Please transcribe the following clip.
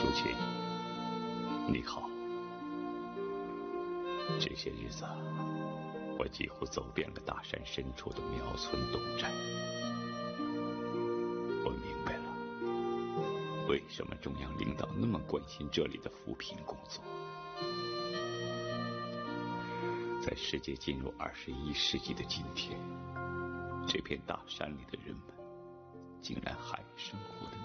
淑琴，你好。这些日子，我几乎走遍了大山深处的苗村东寨。我明白了，为什么中央领导那么关心这里的扶贫工作。在世界进入21世纪的今天，这片大山里的人们竟然还生活得